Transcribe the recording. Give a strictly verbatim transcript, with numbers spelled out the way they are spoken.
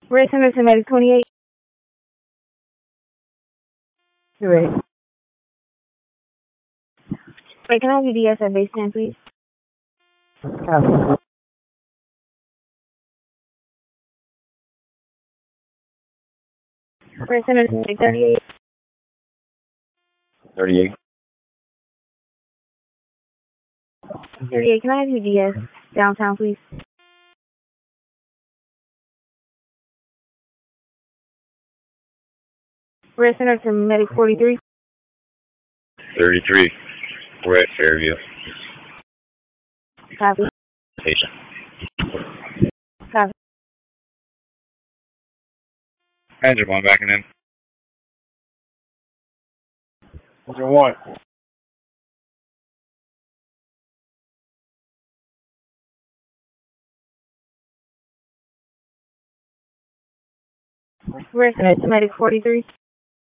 Red Center to Medic twenty-eight. Correct. Wait, can I have your D S at base ten, please? Copy. Red Center to Medic thirty-eight. thirty-eight. thirty-eight, can I have your D S downtown, please? Red Center to Medic forty-three. thirty-three. Red Fairview. Copy. Station. Copy. Engine one backing in. Engine one. Red Center to Medic forty-three.